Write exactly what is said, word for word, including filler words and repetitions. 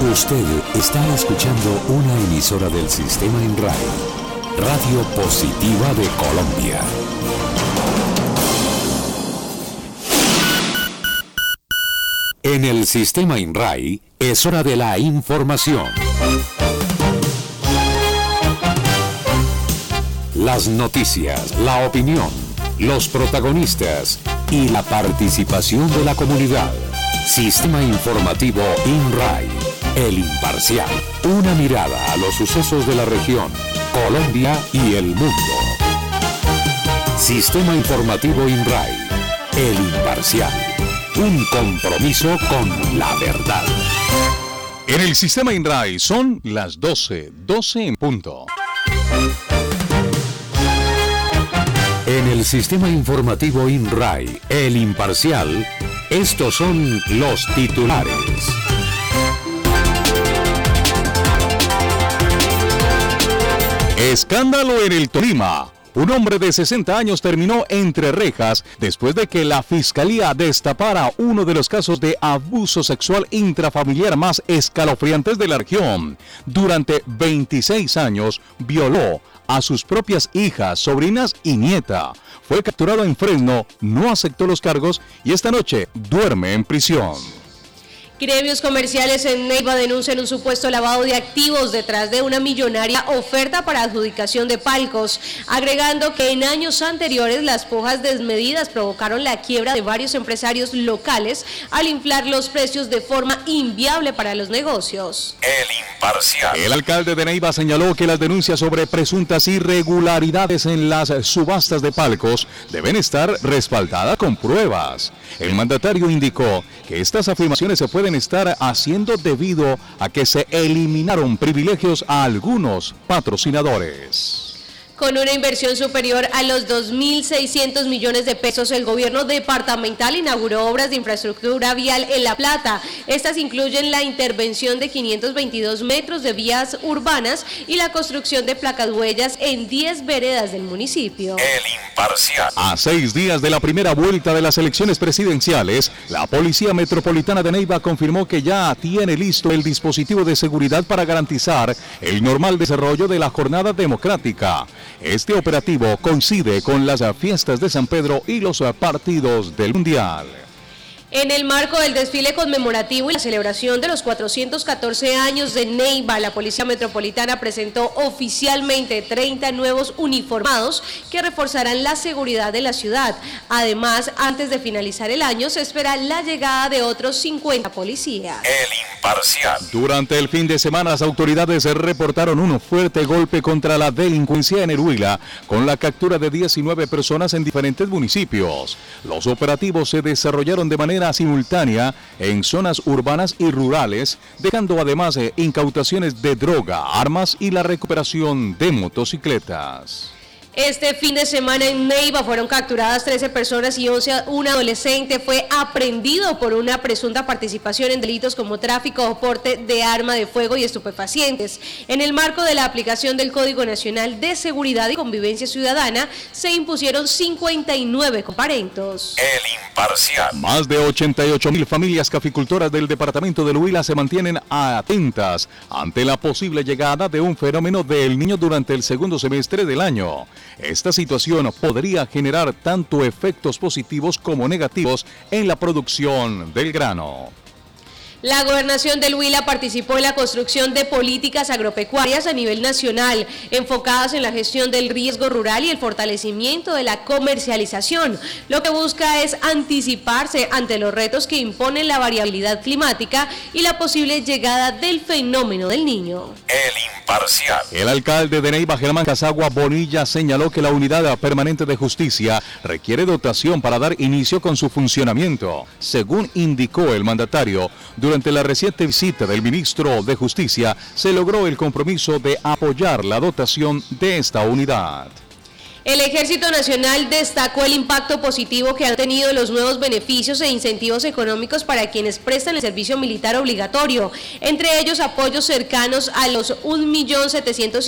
Usted está escuchando una emisora del Sistema INRAI, Radio Positiva de Colombia. En el Sistema INRAI es hora de la información. Las noticias, la opinión, los protagonistas y la participación de la comunidad. Sistema Informativo INRAI, el imparcial. Una mirada a los sucesos de la región, Colombia y el mundo. Sistema Informativo INRAI, el imparcial. Un compromiso con la verdad. En el Sistema INRAI son las doce, doce en punto. En el Sistema Informativo INRAI, el imparcial, estos son los titulares. Escándalo en el Tolima. Un hombre de sesenta años terminó entre rejas después de que la Fiscalía destapara uno de los casos de abuso sexual intrafamiliar más escalofriantes de la región. Durante veintiséis años violó a sus propias hijas, sobrinas y nieta. Fue capturado en Fresno, no aceptó los cargos y esta noche duerme en prisión. Gremios comerciales en Neiva denuncian un supuesto lavado de activos detrás de una millonaria oferta para adjudicación de palcos, agregando que en años anteriores las pujas desmedidas provocaron la quiebra de varios empresarios locales al inflar los precios de forma inviable para los negocios. El imparcial. El alcalde de Neiva señaló que las denuncias sobre presuntas irregularidades en las subastas de palcos deben estar respaldadas con pruebas. El mandatario indicó que estas afirmaciones se pueden estar haciendo debido a que se eliminaron privilegios a algunos patrocinadores. Con una inversión superior a los dos mil seiscientos millones de pesos, el gobierno departamental inauguró obras de infraestructura vial en La Plata. Estas incluyen la intervención de quinientos veintidós metros de vías urbanas y la construcción de placahuellas en diez veredas del municipio. El imparcial. A seis días de la primera vuelta de las elecciones presidenciales, la Policía Metropolitana de Neiva confirmó que ya tiene listo el dispositivo de seguridad para garantizar el normal desarrollo de la jornada democrática. Este operativo coincide con las fiestas de San Pedro y los partidos del Mundial. En el marco del desfile conmemorativo y la celebración de los cuatrocientos catorce años de Neiva, la Policía Metropolitana presentó oficialmente treinta nuevos uniformados que reforzarán la seguridad de la ciudad. Además, antes de finalizar el año, se espera la llegada de otros cincuenta policías. El imparcial. Durante el fin de semana, las autoridades reportaron un fuerte golpe contra la delincuencia en el Huila, con la captura de diecinueve personas en diferentes municipios. Los operativos se desarrollaron de manera simultánea en zonas urbanas y rurales, dejando además eh, incautaciones de droga, armas y la recuperación de motocicletas. Este fin de semana en Neiva fueron capturadas trece personas y once, un adolescente fue aprehendido por una presunta participación en delitos como tráfico o porte de arma de fuego y estupefacientes. En el marco de la aplicación del Código Nacional de Seguridad y Convivencia Ciudadana, se impusieron cincuenta y nueve comparentos. El imparcial. Más de ochenta y ocho mil familias caficultoras del departamento del Huila se mantienen atentas ante la posible llegada de un fenómeno del Niño durante el segundo semestre del año. Esta situación podría generar tanto efectos positivos como negativos en la producción del grano. La Gobernación del Huila participó en la construcción de políticas agropecuarias a nivel nacional, enfocadas en la gestión del riesgo rural y el fortalecimiento de la comercialización. Lo que busca es anticiparse ante los retos que imponen la variabilidad climática y la posible llegada del fenómeno del Niño. El imparcial. El alcalde de Neiva, Germán Casagua Bonilla, señaló que la Unidad Permanente de Justicia requiere dotación para dar inicio con su funcionamiento. Según indicó el mandatario, durante Durante la reciente visita del ministro de Justicia, se logró el compromiso de apoyar la dotación de esta unidad. El Ejército Nacional destacó el impacto positivo que han tenido los nuevos beneficios e incentivos económicos para quienes prestan el servicio militar obligatorio, entre ellos apoyos cercanos a los un millón setecientos